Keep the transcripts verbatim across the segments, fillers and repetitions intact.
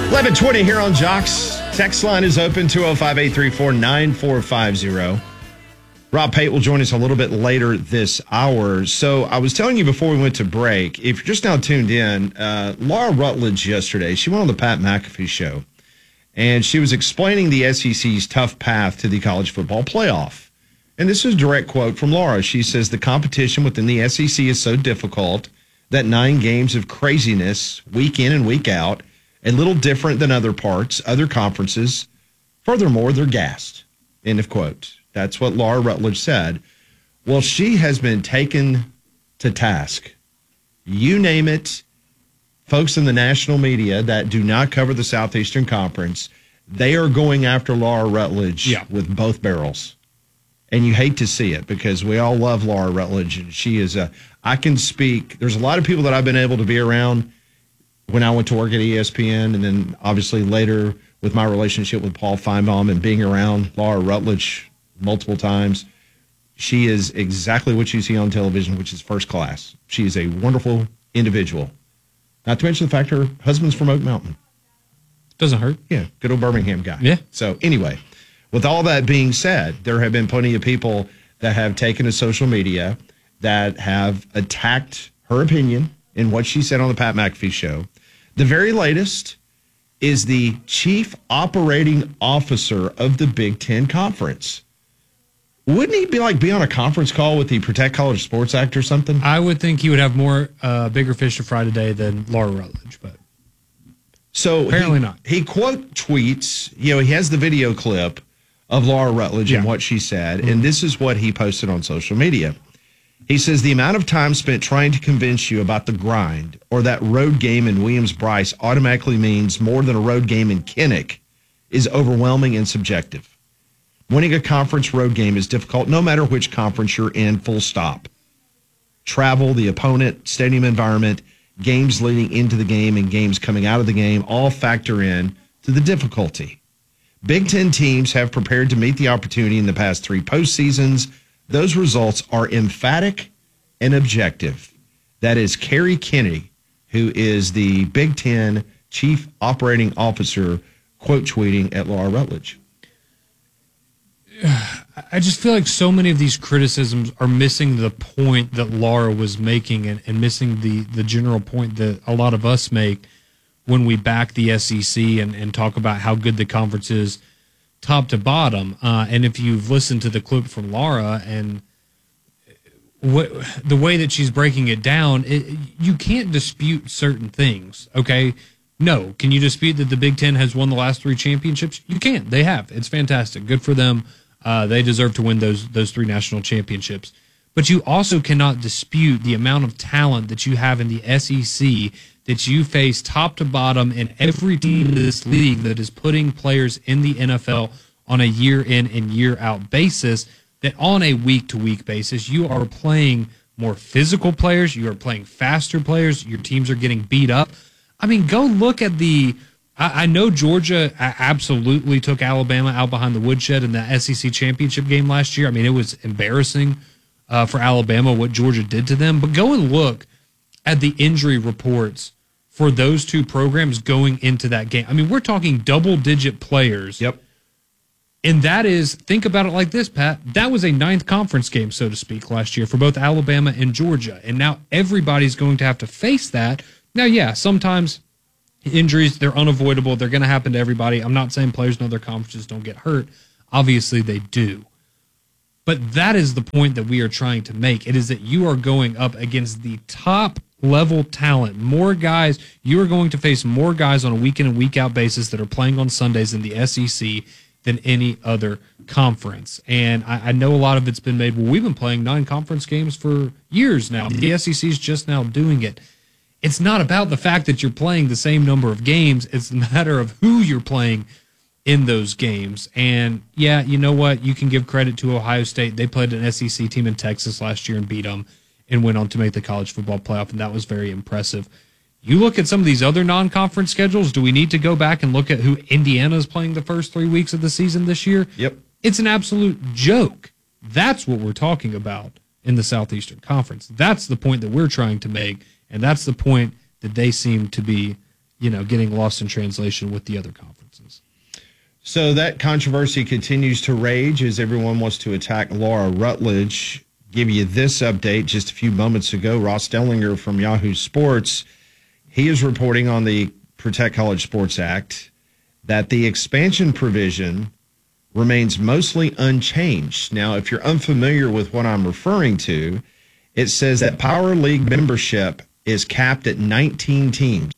eleven twenty here on Jocks. Text line is open, two oh five, eight three four, nine four five zero. Rob Pate will join us a little bit later this hour. So I was telling you before we went to break, if you're just now tuned in, uh, Laura Rutledge yesterday, she went on the Pat McAfee show, and she was explaining the S E C's tough path to the college football playoff. And this is a direct quote from Laura. She says the competition within the S E C is so difficult that nine games of craziness week in and week out, a little different than other parts, other conferences. Furthermore, they're gassed. End of quote. That's what Laura Rutledge said. Well, she has been taken to task. You name it, folks in the national media that do not cover the Southeastern Conference, they are going after Laura Rutledge yeah. with both barrels. And you hate to see it because we all love Laura Rutledge. And she is a, I can speak, there's a lot of people that I've been able to be around when I went to work at E S P N, and then obviously later with my relationship with Paul Feinbaum and being around Laura Rutledge multiple times. She is exactly what you see on television, which is first class. She is a wonderful individual. Not to mention the fact her husband's from Oak Mountain. Doesn't hurt. Yeah, good old Birmingham guy. Yeah. So anyway, with all that being said, there have been plenty of people that have taken to social media that have attacked her opinion in what she said on the Pat McAfee show. The very latest is the chief operating officer of the Big Ten Conference. Wouldn't he be like be on a conference call with the Protect College Sports Act or something? I would think he would have more uh, bigger fish to fry today than Laura Rutledge, but so apparently he, not. He quote tweets, you know, he has the video clip of Laura Rutledge yeah. and what she said, mm-hmm. and this is what he posted on social media. He says, the amount of time spent trying to convince you about the grind or that road game in Williams-Brice automatically means more than a road game in Kinnick is overwhelming and subjective. Winning a conference road game is difficult no matter which conference you're in, full stop. Travel, the opponent, stadium environment, games leading into the game and games coming out of the game all factor in to the difficulty. Big Ten teams have prepared to meet the opportunity in the past three postseasons. Those results are emphatic and objective. That is Kerry Kennedy, who is the Big Ten Chief Operating Officer, quote tweeting at Laura Rutledge. I just feel like so many of these criticisms are missing the point that Laura was making and, and missing the, the general point that a lot of us make when we back the S E C and, and talk about how good the conference is top to bottom. Uh, and if you've listened to the clip from Laura and what the way that she's breaking it down, it, you can't dispute certain things, okay? No. Can you dispute that the Big Ten has won the last three championships? You can't. They have. It's fantastic. Good for them. Uh, they deserve to win those those three national championships. But you also cannot dispute the amount of talent that you have in the S E C that you face top to bottom in every team in this league that is putting players in the N F L on a year in and year out basis, that on a week to week basis, you are playing more physical players, you are playing faster players, your teams are getting beat up. I mean, go look at the I know Georgia absolutely took Alabama out behind the woodshed in the S E C championship game last year. I mean, it was embarrassing uh, for Alabama what Georgia did to them. But go and look at the injury reports for those two programs going into that game. I mean, we're talking double-digit players. Yep. And that is, think about it like this, Pat. That was a ninth conference game, so to speak, last year for both Alabama and Georgia. And now everybody's going to have to face that. Now, yeah, sometimes injuries, they're unavoidable. They're going to happen to everybody. I'm not saying players in other conferences don't get hurt. Obviously, they do. But that is the point that we are trying to make. It is that you are going up against the top-level talent. More guys. You are going to face more guys on a week-in and week-out basis that are playing on Sundays in the S E C than any other conference. And I, I know a lot of it's been made, well, we've been playing nine conference games for years now. The S E C is just now doing it. It's not about the fact that you're playing the same number of games. It's a matter of who you're playing in those games. And, yeah, you know what? You can give credit to Ohio State. They played an S E C team in Texas last year and beat them and went on to make the college football playoff, and that was very impressive. You look at some of these other non-conference schedules, do we need to go back and look at who Indiana is playing the first three weeks of the season this year? Yep. It's an absolute joke. That's what we're talking about in the Southeastern Conference. That's the point that we're trying to make, and that's the point that they seem to be you know, getting lost in translation with the other conferences. So that controversy continues to rage as everyone wants to attack Laura Rutledge. Give you this update just a few moments ago. Ross Dellinger from Yahoo Sports, he is reporting on the Protect College Sports Act that the expansion provision remains mostly unchanged. Now, if you're unfamiliar with what I'm referring to, it says that Power League membership is capped at nineteen teams.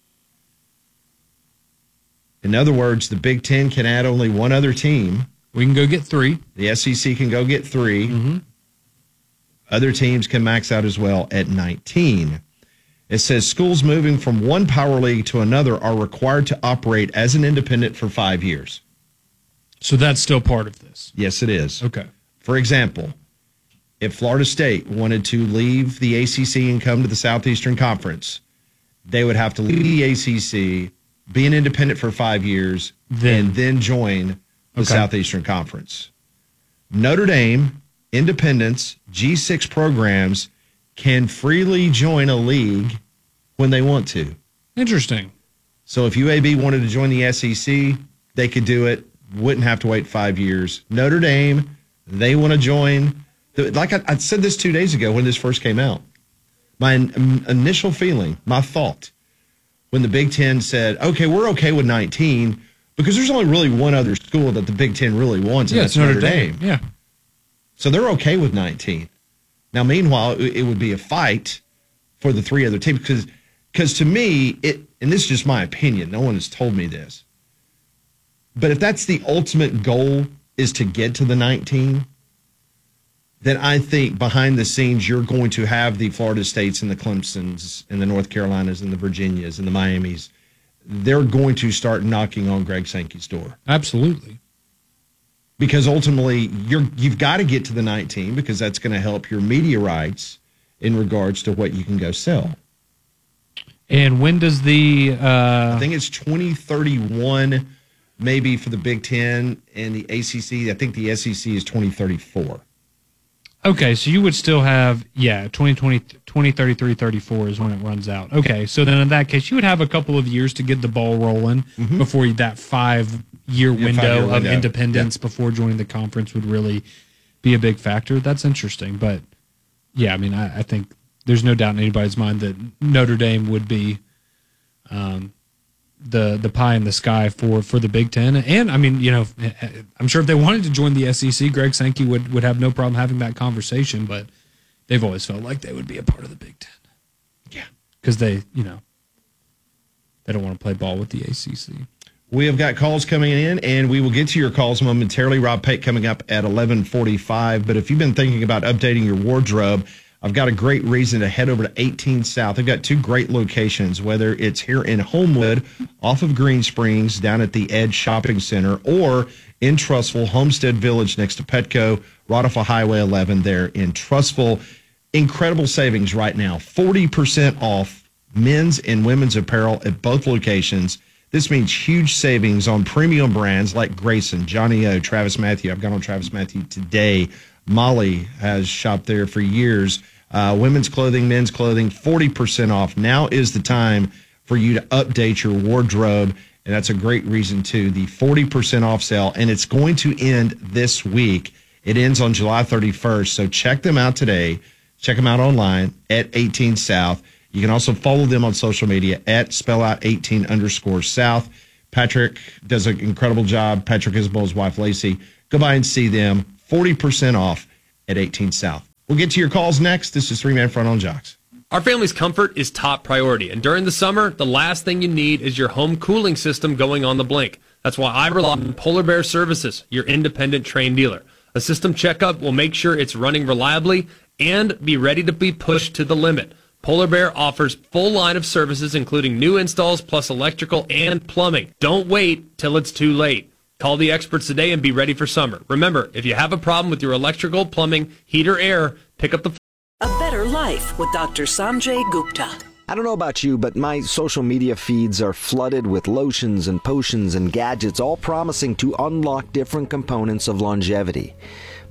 In other words, the Big Ten can add only one other team. We can go get three. The S E C can go get three. Mm-hmm. Other teams can max out as well at nineteen. It says schools moving from one power league to another are required to operate as an independent for five years. So that's still part of this? Yes, it is. Okay. For example, if Florida State wanted to leave the A C C and come to the Southeastern Conference, they would have to leave the A C C, be an independent for five years, then. and then join the Okay. Southeastern Conference. Notre Dame, independents, G six programs can freely join a league when they want to. Interesting. So if U A B wanted to join the S E C, they could do it, wouldn't have to wait five years. Notre Dame, they want to join. Like I, I said this two days ago when this first came out. My in, initial feeling, my thought, when the Big Ten said, okay, we're okay with nineteen, because there's only really one other school that the Big Ten really wants, and Yeah, that's it's Notre Notre Dame. Dame. Yeah. So they're okay with nineteen. Now, meanwhile, it it would be a fight for the three other teams, because because to me, it, and this is just my opinion, no one has told me this, but if that's the ultimate goal is to get to the nineteen, then I think behind the scenes you're going to have the Florida States and the Clemsons and the North Carolinas and the Virginias and the Miamis. They're going to start knocking on Greg Sankey's door. Absolutely. Because ultimately you're you've got to get to the nineteen, because that's going to help your media rights in regards to what you can go sell. And when does the uh I think it's twenty thirty-one maybe for the Big Ten, and the A C C, I think the S E C is twenty thirty-four. Okay, so you would still have, yeah, twenty twenty, twenty thirty-three, thirty-four is when it runs out. Okay, so then in that case, you would have a couple of years to get the ball rolling Mm-hmm. before you, that five-year Yeah, window five-year of window. independence before joining the conference would really be a big factor. That's interesting. But, yeah, I mean, I, I think there's no doubt in anybody's mind that Notre Dame would be um, the the pie in the sky for, for the Big Ten. And, I mean, you know, I'm sure if they wanted to join the S E C, Greg Sankey would, would have no problem having that conversation, but they've always felt like they would be a part of the Big Ten. Yeah. Because they, you know, they don't want to play ball with the A C C. We have got calls coming in, and we will get to your calls momentarily. Rob Pate coming up at eleven forty-five. But if you've been thinking about updating your wardrobe, I've got a great reason to head over to eighteen South. They've got two great locations, whether it's here in Homewood, off of Green Springs, down at the Edge Shopping Center, or in Trussville, Homestead Village next to Petco, right off of Highway eleven there in Trussville. Incredible savings right now, forty percent off men's and women's apparel at both locations. This means huge savings on premium brands like Grayson, Johnny O, Travis Matthew. I've gone on Travis Matthew today. Molly has shopped there for years. Uh, women's clothing, men's clothing, forty percent off. Now is the time for you to update your wardrobe, and that's a great reason, too. The forty percent off sale, and it's going to end this week. It ends on July thirty-first, so check them out today. Check them out online at eighteen South. You can also follow them on social media at spell out eighteen underscore South. Patrick does an incredible job. Patrick Isabel's wife, Lacey. Go by and see them. forty percent off at eighteen South. We'll get to your calls next. This is Three Man Front on Jocks. Our family's comfort is top priority, and during the summer, the last thing you need is your home cooling system going on the blink. That's why I rely on Polar Bear Services, your independent Trane dealer. A system checkup will make sure it's running reliably and be ready to be pushed to the limit. Polar Bear offers full line of services, including new installs plus electrical and plumbing. Don't wait till it's too late. Call the experts today and be ready for summer. Remember, if you have a problem with your electrical, plumbing, heat, or air, pick up the phone. A Better Life with Doctor Sanjay Gupta. I don't know about you, but my social media feeds are flooded with lotions and potions and gadgets, all promising to unlock different components of longevity.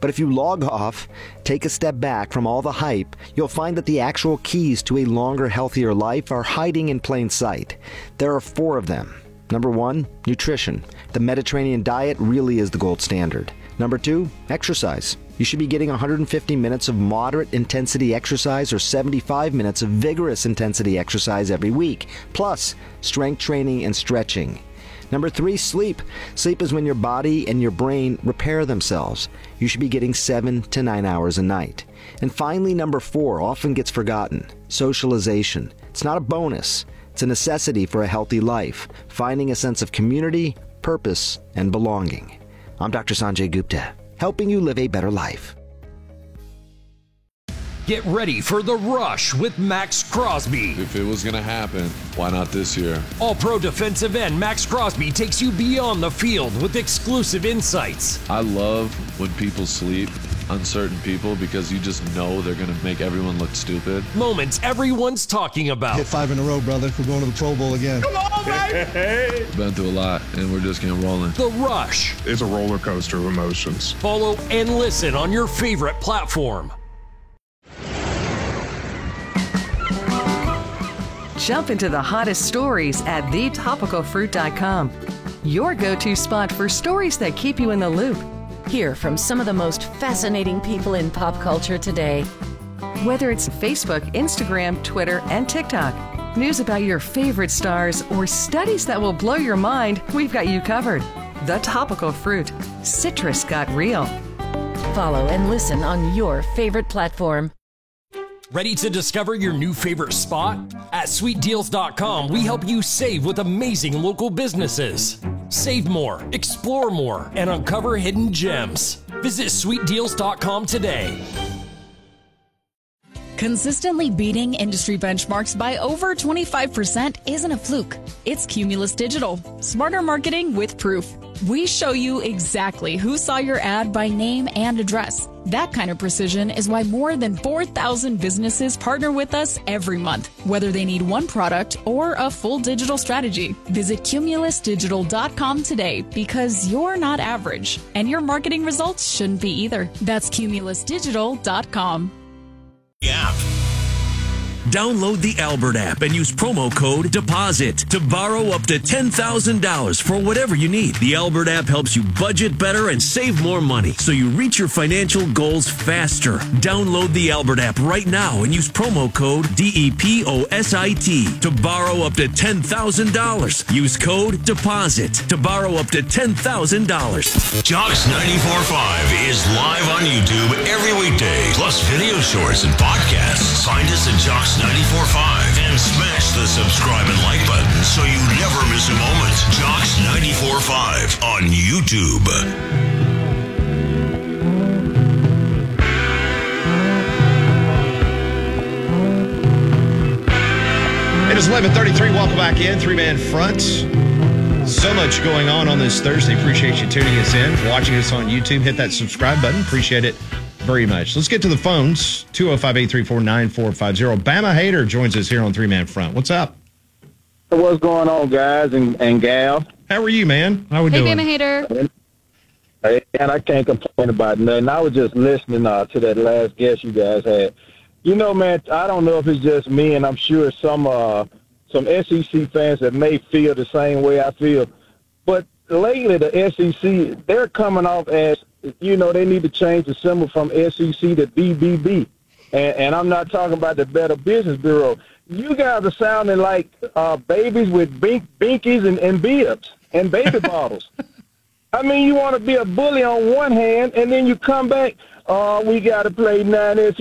But if you log off, take a step back from all the hype, you'll find that the actual keys to a longer, healthier life are hiding in plain sight. There are four of them. Number one, nutrition. The Mediterranean diet really is the gold standard. Number two, exercise. You should be getting one hundred fifty minutes of moderate intensity exercise or seventy-five minutes of vigorous intensity exercise every week, plus strength training and stretching. Number three, sleep. Sleep is when your body and your brain repair themselves. You should be getting seven to nine hours a night. And finally, number four, often gets forgotten, socialization. It's not a bonus. It's a necessity for a healthy life, finding a sense of community, purpose, and belonging. I'm Doctor Sanjay Gupta, helping you live a better life. Get ready for The Rush with Max Crosby. If it was going to happen, why not this year? All-pro defensive end Max Crosby takes you beyond the field with exclusive insights. I love when people sleep, uncertain people, because you just know they're going to make everyone look stupid. Moments everyone's talking about. Hit five in a row, brother. We're going to the Pro Bowl again. Come on, baby! Been through a lot, and we're just getting rolling. The Rush. It's a roller coaster of emotions. Follow and listen on your favorite platform. Jump into the hottest stories at the topical fruit dot com. Your go-to spot for stories that keep you in the loop. Hear from some of the most fascinating people in pop culture today. Whether it's Facebook, Instagram, Twitter, and TikTok, news about your favorite stars, or studies that will blow your mind, we've got you covered. The Topical Fruit. Citrus got real. Follow and listen on your favorite platform. Ready to discover your new favorite spot? At sweet deals dot com, we help you save with amazing local businesses. Save more, explore more, and uncover hidden gems. Visit sweet deals dot com today. Consistently beating industry benchmarks by over twenty-five percent isn't a fluke. It's Cumulus Digital. Smarter marketing with proof. We show you exactly who saw your ad by name and address. That kind of precision is why more than four thousand businesses partner with us every month, whether they need one product or a full digital strategy. Visit Cumulus Digital dot com today because you're not average, and your marketing results shouldn't be either. That's Cumulus Digital dot com. App. Download the Albert app and use promo code DEPOSIT to borrow up to ten thousand dollars for whatever you need. The Albert app helps you budget better and save more money so you reach your financial goals faster. Download the Albert app right now and use promo code DEPOSIT to borrow up to ten thousand dollars. Use code DEPOSIT to borrow up to ten thousand dollars. Jocks ninety-four point five is live on YouTube every weekday, plus video shorts and podcasts. Find us at Jocks ninety-four point five and smash the subscribe and like button so you never miss a moment. Jocks ninety-four point five on YouTube. It is eleven thirty-three. Welcome back in. Three-man front. So much going on on this Thursday. Appreciate you tuning us in, watching us on YouTube. Hit that subscribe button. Appreciate it very much. Let's get to the phones. two oh five, eight three four, nine four five oh. Bama Hater joins us here on Three-Man Front. What's up? What's going on, guys and, and gal? How are you, man? How we hey, doing? Bama Hater. Hey, and I can't complain about nothing. I was just listening uh, to that last guest you guys had. You know, man, I don't know if it's just me, and I'm sure some uh, some S E C fans that may feel the same way I feel. But lately, the S E C, they're coming off as, you know, they need to change the symbol from S E C to B B B. And, and I'm not talking about the Better Business Bureau. You guys are sounding like uh, babies with bink, binkies and, and bibs and baby bottles. I mean, you want to be a bully on one hand, and then you come back, oh, we got to play nine S E C.